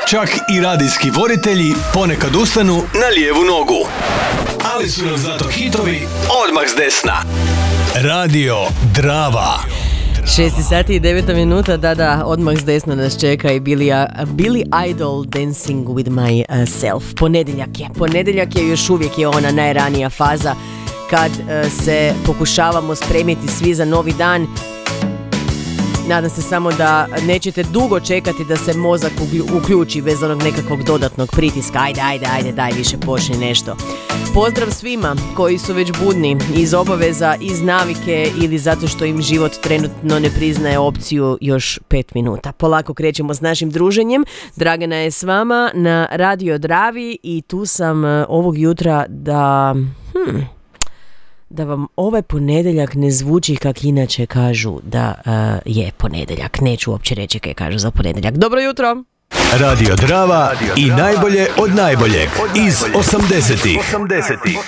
Čak i radijski voditelji ponekad ustanu na lijevu nogu. Ali su nam zato hitovi odmah s desna. Radio Drava. 6 sati i 9 minuta, da, odmah s desna nas čeka i Billy Idol Dancing with Myself. Ponedjeljak je još uvijek je ona najranija faza kad se pokušavamo spremiti svi za novi dan. Nadam se samo da nećete dugo čekati da se mozak uključi bez onog nekakvog dodatnog pritiska. Ajde, daj više počni nešto. Pozdrav svima koji su već budni iz obaveza, iz navike ili zato što im život trenutno ne priznaje opciju još 5 minuta. Polako krećemo s našim druženjem. Dragana je s vama na Radio Dravi i tu sam ovog jutra da vam ovaj ponedjeljak ne zvuči kak inače kažu da je ponedjeljak. Neću uopće reći kaj kažu za ponedjeljak. Dobro jutro! Radio Drava i najbolje od najboljeg iz 80-ih.